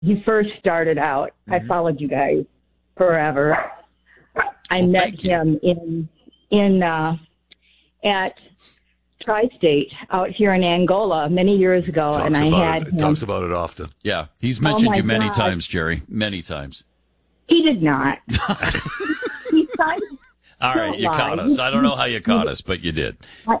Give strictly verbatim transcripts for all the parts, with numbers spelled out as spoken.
he first started out, mm-hmm. I followed you guys forever. I well, met him in in uh, at Tri-State out here in Angola many years ago, talks and I had it. him. Talks about it often. Yeah, he's mentioned oh you many God. times, Jerry. Many times. He did not. he signed. All right, you lie. caught us. I don't know how you caught us, but you did.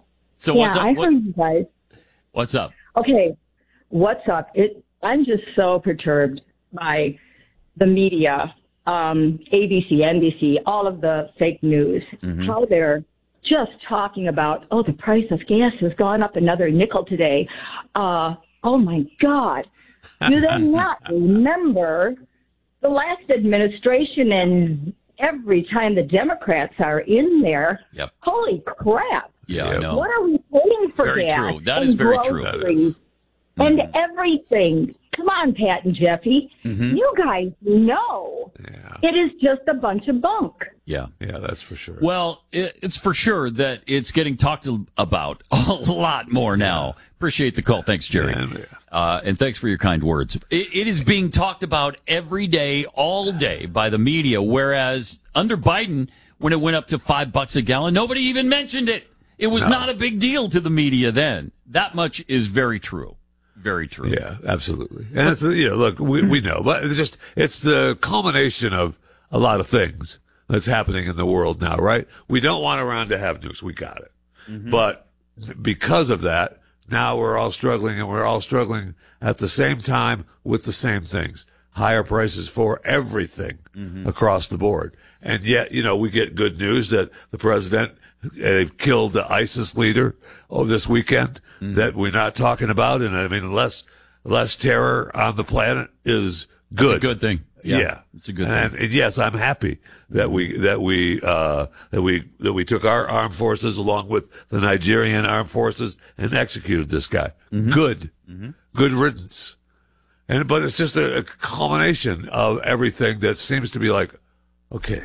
So yeah, what's up? I What, heard you guys. What's up? Okay, what's up? It. I'm just so perturbed by the media, um, A B C, N B C, all of the fake news. Mm-hmm. How they're just talking about, oh, the price of gas has gone up another nickel today. Uh, oh, my God. Do they not remember the last administration and every time the Democrats are in there? Yep. Holy crap. Yeah, I know. What are we paying for very gas? Very true. That is very true. That is. And mm-hmm. everything. Come on, Pat and Jeffy. Mm-hmm. You guys know yeah. it is just a bunch of bunk. Yeah. Yeah, that's for sure. Well, it, it's for sure that it's getting talked about a lot more now. Yeah. Appreciate the call. Thanks, Jerry. Yeah, yeah. Uh, and thanks for your kind words. It, it is being talked about every day, all day by the media, whereas under Biden, when it went up to five bucks a gallon, nobody even mentioned it. It was no. not a big deal to the media then. That much is very true. Very true. Yeah, absolutely. And it's, you know, look, we we know, but it's just it's the culmination of a lot of things that's happening in the world now, right? We don't want Iran to have nukes. We got it. Mm-hmm. But because of that, now we're all struggling, and we're all struggling at the same time with the same things. Higher prices for everything mm-hmm. across the board. And yet, you know, we get good news that the president, they've killed the ISIS leader over this weekend mm-hmm. that we're not talking about. And I mean, less, less terror on the planet is good. That's a good thing. Yeah. yeah. It's a good and, thing. And yes, I'm happy that we, that we, uh, that we, that we took our armed forces along with the Nigerian armed forces and executed this guy. Mm-hmm. Good. Mm-hmm. Good riddance. And, but it's just a, a culmination of everything that seems to be like, okay.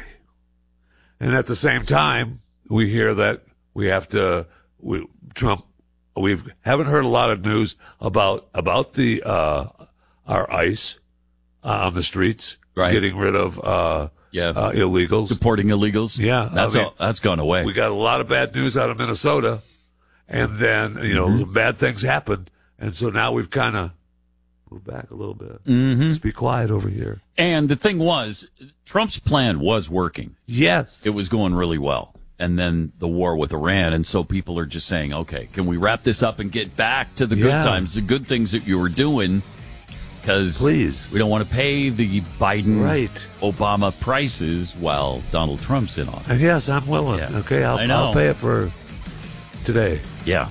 And at the same time, we hear that we have to, we, Trump, we haven't heard a lot of news about, about the, uh, our ICE uh, on the streets, right. getting rid of, uh, yeah. uh, illegals. Deporting illegals. Yeah. That's I mean, all, that's gone away. We got a lot of bad news out of Minnesota, and then, you know, mm-hmm. bad things happened. And so now we've kind of moved back a little bit. Mm-hmm. Let's be quiet over here. And the thing was, Trump's plan was working. Yes. It was going really well. And then the war with Iran. And so people are just saying, okay, can we wrap this up and get back to the good yeah. times, the good things that you were doing? Because Please. we don't want to pay the Biden, right. Obama prices while Donald Trump's in office. And yes, I'm willing. Yeah. Okay, I'll, I know. I'll pay it for today. Yeah.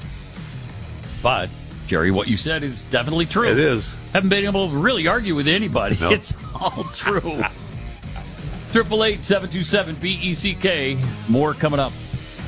But, Jerry, what you said is definitely true. It is. Haven't been able to really argue with anybody. Nope. It's all true. Triple eight seven two seven B E C K. More coming up.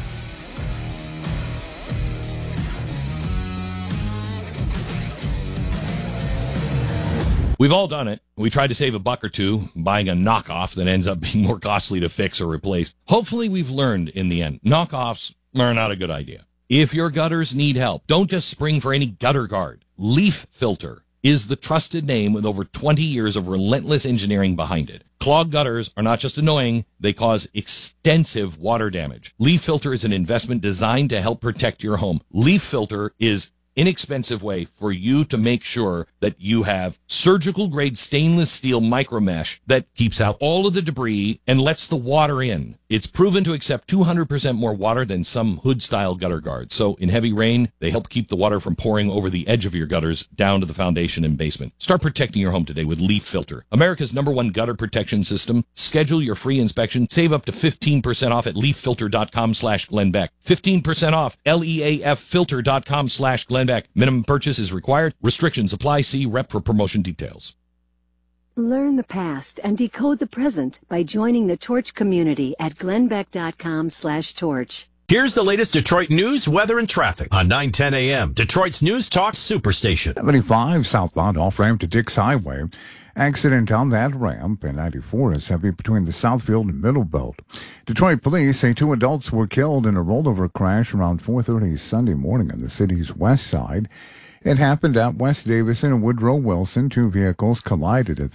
We've all done it. We tried to save a buck or two buying a knockoff that ends up being more costly to fix or replace. Hopefully we've learned in the end. Knockoffs are not a good idea. If your gutters need help, don't just spring for any gutter guard. Leaf Filter is the trusted name with over twenty years of relentless engineering behind it. Clogged gutters are not just annoying, they cause extensive water damage. Leaf Filter is an investment designed to help protect your home. Leaf Filter is inexpensive way for you to make sure that you have surgical grade stainless steel micro mesh that keeps out all of the debris and lets the water in. It's proven to accept two hundred percent more water than some hood style gutter guards. So in heavy rain, they help keep the water from pouring over the edge of your gutters down to the foundation and basement. Start protecting your home today with Leaf Filter, America's number one gutter protection system. Schedule your free inspection. Save up to fifteen percent off at leaffilter.com slash Glenn fifteen percent off, L E A F filter.com slash Glenn Beck. Minimum purchase is required. Restrictions apply. See rep for promotion details. Learn the past and decode the present by joining the Torch community at glennbeck.com slash torch. Here's the latest Detroit news, weather, and traffic on nine ten a.m. Detroit's News Talk Superstation. seventy-five southbound off-ramp to Dix Highway. Accident on that ramp, and ninety-four is heavy between the Southfield and Middle Belt. Detroit police say two adults were killed in a rollover crash around four thirty Sunday morning on the city's west side. It happened at West Davison and Woodrow Wilson. Two vehicles collided at